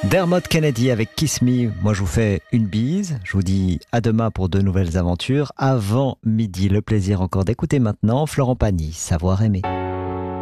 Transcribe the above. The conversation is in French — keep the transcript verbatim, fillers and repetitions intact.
Dermot Kennedy avec Kiss Me. Moi, je vous fais une bise. Je vous dis à demain pour de nouvelles aventures. Avant midi, le plaisir encore d'écouter maintenant Florent Pagny, Savoir aimer.